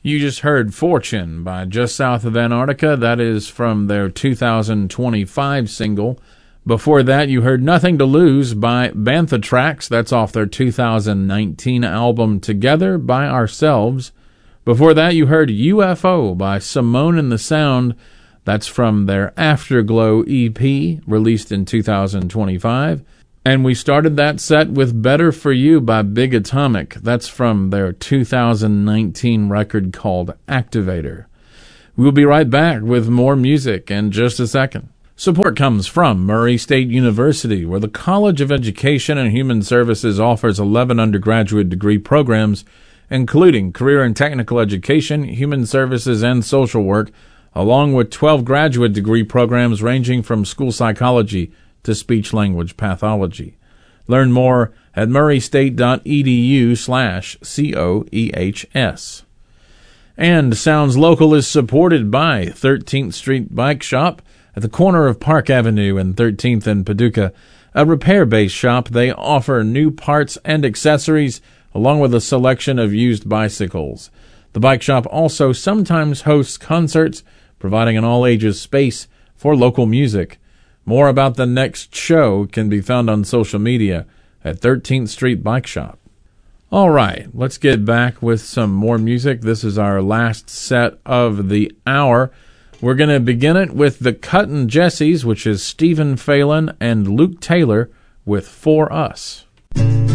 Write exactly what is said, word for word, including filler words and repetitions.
You just heard Fortune by Just South of Antarctica. That is from their two thousand twenty-five single. Before that, you heard Nothing to Lose by Bantha Tracks. That's off their two thousand nineteen album Together by Ourselves. Before that, you heard U F O by Simone and the Sound. That's from their Afterglow E P, released in two thousand twenty-five. And we started that set with Better For You by Big Atomic. That's from their two thousand nineteen record called Activator. We'll be right back with more music in just a second. Support comes from Murray State University, where the College of Education and Human Services offers eleven undergraduate degree programs, including career and technical education, human services, and social work, along with twelve graduate degree programs ranging from school psychology to speech-language pathology. Learn more at murraystate.edu slash C-O-E-H-S. And Sounds Local is supported by thirteenth Street Bike Shop at the corner of Park Avenue and thirteenth in Paducah. A repair-based shop, they offer new parts and accessories along with a selection of used bicycles. The bike shop also sometimes hosts concerts, providing an all-ages space for local music. More about the next show can be found on social media at thirteenth Street Bike Shop. All right, let's get back with some more music. This is our last set of the hour. We're going to begin it with the Cuttin' Jessies, which is Stephen Phelan and Luke Taylor with For Us.